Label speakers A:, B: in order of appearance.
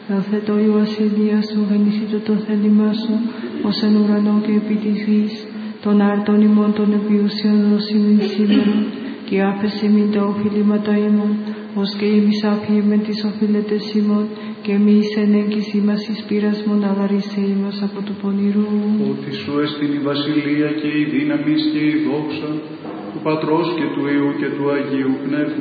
A: Δόθε το η βασιλεία σου, γεννήσιτο το θέλημά σου, ως εν ουρανό και επί της γης, των άρτων ημών των επιουσιών δώσιμην σήμερα, και άφεση μην τα οφειλήματα ημών, ως και εμείς άφιεμεν τις οφείλετες ημών, και μη εις εν έγκυση μας εις πειρασμόν, αλλά ρίσε ημάς από του πονηρού.
B: Ότι σου έστειν η βασιλεία και η δύναμις και η δόξα, του Πατρός και του Υιού και του Αγίου Πνεύματος.